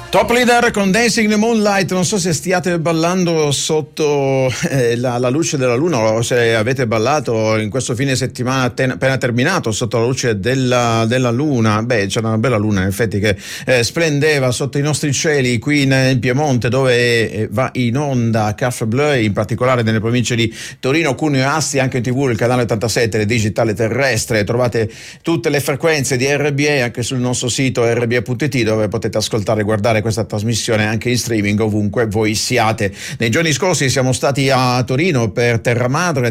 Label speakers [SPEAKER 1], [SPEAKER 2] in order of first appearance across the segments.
[SPEAKER 1] Top Leader con Dancing in the Moonlight. Non so se stiate ballando sotto la luce della luna o se avete ballato in questo fine settimana appena terminato sotto la luce della luna. Beh, c'era una bella luna in effetti che splendeva sotto i nostri cieli qui in Piemonte, dove va in onda Café Bleu, in particolare nelle province di Torino, Cuneo e Asti, anche in TV il canale 87, il digitale terrestre. Trovate tutte le frequenze di RBA anche sul nostro sito rba.it, dove potete ascoltare e guardare questa trasmissione anche in streaming ovunque voi siate. Nei giorni scorsi siamo stati a Torino per Terra Madre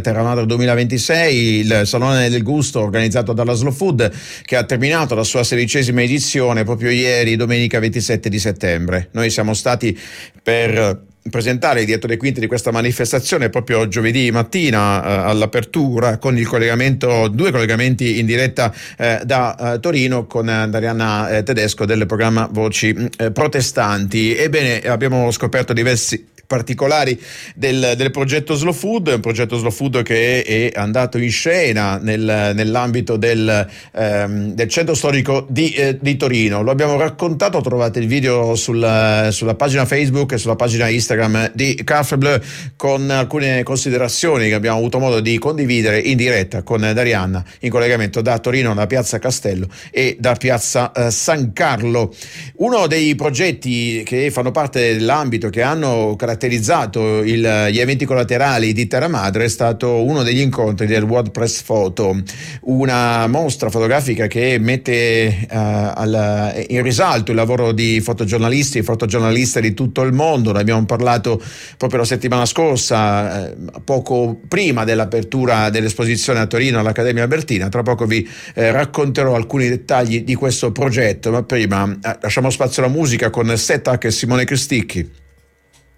[SPEAKER 1] 2026, il Salone del Gusto organizzato dalla Slow Food, che ha terminato la sua 16ª edizione proprio ieri, domenica 27 di settembre. Noi siamo stati per presentare il dietro le quinte di questa manifestazione proprio giovedì mattina all'apertura, con due collegamenti in diretta da Torino con Darianna Tedesco del programma Voci Protestanti. Ebbene, abbiamo scoperto diversi particolari del progetto Slow Food, un progetto Slow Food che è andato in scena nell'ambito del centro storico di Torino. Lo abbiamo raccontato, trovate il video sulla pagina Facebook e sulla pagina Instagram di Café Bleu, con alcune considerazioni che abbiamo avuto modo di condividere in diretta con Darianna, in collegamento da Torino, da Piazza Castello e da Piazza San Carlo. Uno dei progetti che fanno parte dell'ambito, che hanno caratterizzato gli eventi collaterali di Terra Madre, è stato uno degli incontri del World Press Photo, una mostra fotografica che mette in risalto il lavoro di fotogiornalisti e fotogiornaliste di tutto il mondo. Ne abbiamo parlato proprio la settimana scorsa, poco prima dell'apertura dell'esposizione a Torino all'Accademia Albertina. Tra poco vi racconterò alcuni dettagli di questo progetto, ma prima lasciamo spazio alla musica con Setta e Simone Cristicchi.